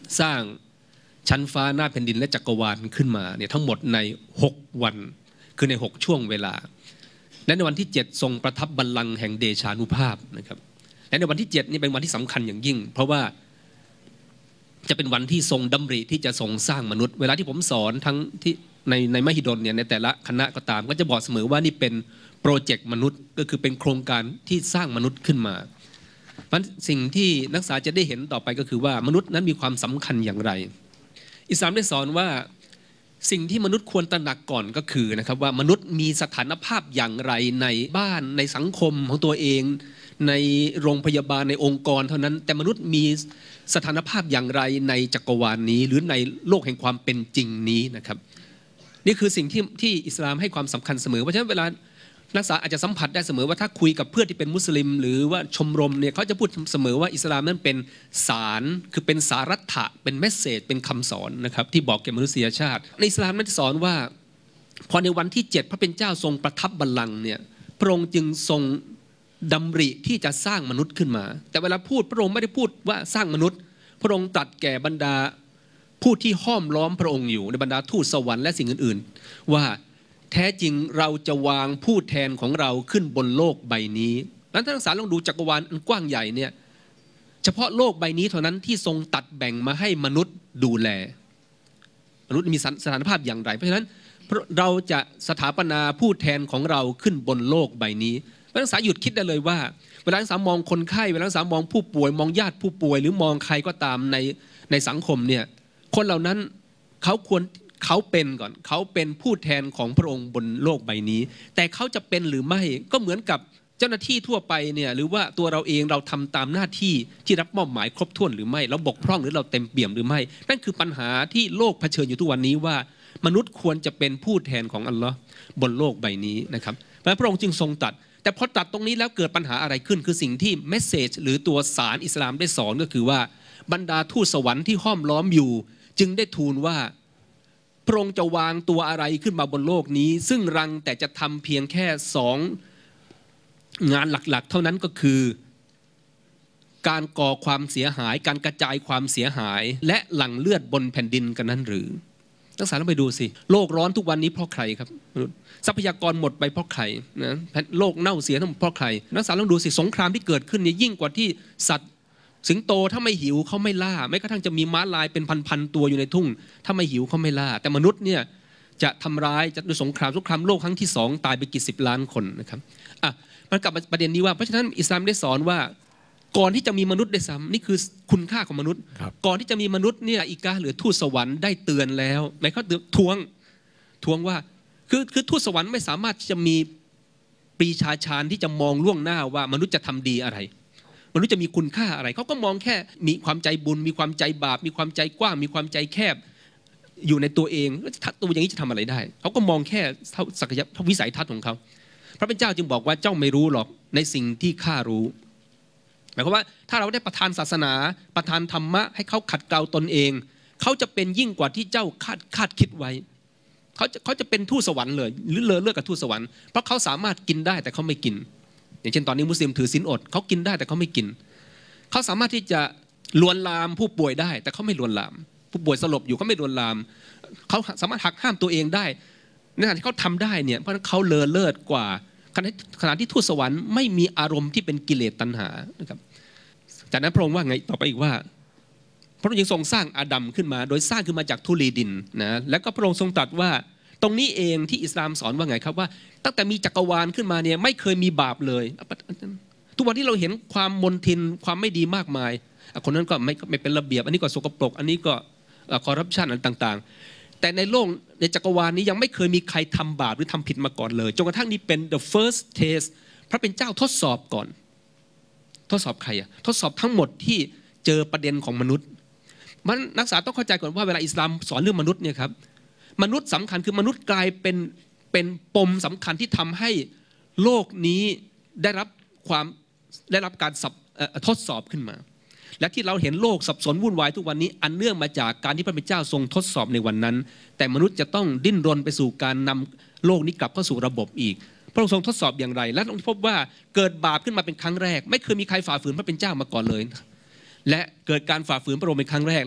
สร้างชั้นฟ้าหน้าแผ่นดินและจักรวาลขึ้นมาเนี่ยทั้งหมดใน6วันคือใน6ช่วงเวลาและในวันที่7ทรงประทับบัลลังก์แห่งเดชานุภาพนะครับและในวันที่7นี่เป็นวันที่สำคัญอย่างยิ่งเพราะว่าจะเป็นวันที่ทรงดำริที่จะทรงสร้างมนุษย์เวลาที่ผมสอนทั้งที่ในมหิดลเนี่ยในแต่ละคณะก็ตามก็จะบอกเสมอว่านี่เป็นโปรเจกต์มนุษย์ก็คือเป็นโครงการที่สร้างมนุษย์ขึ้นมาเพราะสิ่งที่นักศึกษาจะได้เห็นต่อไปก็คือว่ามนุษย์นั้นมีความสำคัญอย่างไรอิสลามได้สอนว่าสิ่งที่มนุษย์ควรตระหนักก่อนก็คือนะครับว่ามนุษย์มีสถานภาพอย่างไรในบ้านในสังคมของตัวเองในโรงพยาบาลในองค์กรเท่านั้นแต่มนุษย์มีสถานภาพอย่างไรในจักรวาลนี้หรือในโลกแห่งความเป็นจริงนี้นะครับนี่คือสิ่งที่อิสลามให้ความสำคัญเสมอเพราะฉะนั้นเวลานักศึกษาอาจจะสัมผัสได้เสมอว่าถ้าคุยกับเพื่อนที่เป็นมุสลิมหรือว่าชมรมเนี่ยเขาจะพูดเสมอว่าอิสลามนั้นเป็นสารคือเป็นสารัตถะเป็นเมสเสจเป็นคำสอนนะครับที่บอกแก่มนุษยชาติในอิสลามนั้นสอนว่าพอในวันที่7พระเป็นเจ้าทรงประทับบัลลังก์เนี่ยพระองค์จึงทรงดำริที่จะสร้างมนุษย์ขึ้นมาแต่เวลาพูดพระองค์ไม่ได้พูดว่าสร้างมนุษย์พระองค์ตรัสแก่บรรดาผู้ที่ห้อมล้อมพระองค์อยู่ในบรรดาทูตสวรรค์และสิ่งอื่นๆว่าแท้จริงเราจะวางผู้แทนของเราขึ้นบนโลกใบนี้นั้นท่านนักศึกษาลองดูจักรวาลอันกว้างใหญ่เนี่ยเฉพาะโลกใบนี้เท่านั้นที่ทรงตัดแบ่งมาให้มนุษย์ดูแลมนุษย์มีสถานภาพอย่างไรเพราะฉะนั้นเราจะสถาปนาผู้แทนของเราขึ้นบนโลกใบนี้นักศึกษาหยุดคิดได้เลยว่าเวลานักศึกษามองคนไข้เวลานักศึกษามองผู้ป่วยมองญาติผู้ป่วยหรือมองใครก็ตามในสังคมเนี่ยคนเหล่านั้นเขาเป็นผู้แทนของพระองค์บนโลกใบนี้แต่เขาจะเป็นหรือไม่ก็เหมือนกับเจ้าหน้าที่ทั่วไปเนี่ยหรือว่าตัวเราเองเราทำตามหน้าที่ที่รับมอบหมายครบถ้วนหรือไม่เราบกพร่องหรือเราเต็มเปี่ยมหรือไม่นั่นคือปัญหาที่โลกเผชิญอยู่ทุกวันนี้ว่ามนุษย์ควรจะเป็นผู้แทนของอัลลอฮ์บนโลกใบนี้นะครับเพราะพระองค์จึงทรงตรัสแต่พอตรัสตรงนี้แล้วเกิดปัญหาอะไรขึ้นคือสิ่งที่เมสเซจหรือตัวสารอิสลามได้สอนก็คือว่าบรรดาทูตสวรรค์ที่ห้อมล้อมอยู่จึงได้ทูลว่าพระองค์จะวางตัวอะไรขึ้นมาบนโลกนี้ซึ่งรังแต่จะทำเพียงแค่2งานหลักๆเท่านั้นก็คือการก่อความเสียหายการกระจายความเสียหายและหลั่งเลือดบนแผ่นดินกันนั้นหรือนักศึกษาลองไปดูสิโลกร้อนทุกวันนี้เพราะใครครับทรัพยากรหมดไปเพราะใครนะโลกเน่าเสียทั้งหมดเพราะใครนักศึกษาลองดูสิสงครามที่เกิดขึ้นเนี่ยยิ่งกว่าที่สัตว์สิงโตถ้าไม่หิวเขาไม่ล่าแม้กระทั่งจะมีม้าลายเป็นพันๆตัวอยู่ในทุ่งถ้าไม่หิวเขาไม่ล่าแต่มนุษย์เนี่ยจะทำร้ายจะด้วยสงครามโลกครั้งที่2ตายไปกี่สิบล้านคนนะครับมันกลับมาประเด็นนี้ว่าเพราะฉะนั้นอิสลามได้สอนว่าก่อนที่จะมีมนุษย์ได้ซ้ำนี่คือคุณค่าของมนุษย์ก่อนที่จะมีมนุษย์เนี่ยอีกาหรือทูตสวรรค์ได้เตือนแล้วหมายเขาทวงว่าคือทูตสวรรค์ไม่สามารถจะมีปรีชาญาณที่จะมองล่วงหน้าว่ามนุษย์จะทำดีอะไรมนุษย์จะมีคุณค่าอะไรเขาก็มองแค่มีความใจบุญมีความใจบาปมีความใจกว้างมีความใจแคบอยู่ในตัวเองตัวอย่างนี้จะทำอะไรได้เขาก็มองแค่ศักยภาพวิสัยทัศน์ของเขาพระเป็นเจ้าจึงบอกว่าเจ้าไม่รู้หรอกในสิ่งที่ข้ารู้หมายความว่าถ้าเราได้ประทานศาสนาประทานธรรมะให้เขาขัดเกลาตนเองเขาจะเป็นยิ่งกว่าที่เจ้าคาดคิดไว้เขาจะเป็นทูตสวรรค์เลยหรือเลิกกับทูตสวรรค์เพราะเขาสามารถกินได้แต่เขาไม่กินอย่างเช่นตอนนี้มุสลิมถือศีลอดเขากินได้แต่เขาไม่กินเขาสามารถที่จะลวนลามผู้ป่วยได้แต่เขาไม่ลวนลามผู้ป่วยสลบอยู่เขาไม่ลวนลามเขาสามารถหักห้ามตัวเองได้ในขณะที่เขาทำได้เนี่ยเพราะเขาเลิศกว่าขณะที่ทูตสวรรค์ไม่มีอารมณ์ที่เป็นกิเลสตัณหานะครับจากนั้นพระองค์ว่าไงต่อไปอีกว่าพระองค์ยังทรงสร้างอาดัมขึ้นมาโดยสร้างขึ้นมาจากธุลีดินนะแล้วก็พระองค์ทรงตรัสว่าตรงนี้เองที่อิสลามสอนว่าไงครับว่าตั้งแต่มีจักรวาลขึ้นมาเนี่ยไม่เคยมีบาปเลยทุกวันที่เราเห็นความมนทินความไม่ดีมากมายคนนั้นก็ไม่เป็นระเบียบอันนี้ก็สกปรกอันนี้ก็คอร์รัปชันอะไรต่างๆแต่ในโลกในจักรวาลนี้ยังไม่เคยมีใครทำบาปหรือทำผิดมาก่อนเลยจนกระทั่งนี้เป็น the first test พระเป็นเจ้าทดสอบก่อนทดสอบใครทดสอบทั้งหมดที่เจอประเด็นของมนุษย์มันนักศึกษาต้องเข้าใจก่อนว่าเวลาอิสลามสอนเรื่องมนุษย์เนี่ยครับมนุษย์สำคัญคือมนุษย์กลายเป็นปมสำคัญที่ทำให้โลกนี้ได้รับการทดสอบขึ้นมาและที่เราเห็นโลกสับสนวุ่นวายทุกวันนี้อันเนื่องมาจากการที่พระเป็นเจ้าทรงทดสอบในวันนั้นแต่มนุษย์จะต้องดิ้นรนไปสู่การนำโลกนี้กลับเข้าสู่ระบบอีกพระองค์ทรงทดสอบอย่างไรและต้องพบว่าเกิดบาปขึ้นมาเป็นครั้งแรกไม่เคยมีใครฝ่าฝืนพระเป็นเจ้ามาก่อนเลยและเกิดการฝ่าฝืนพระองค์เป็นครั้งแรก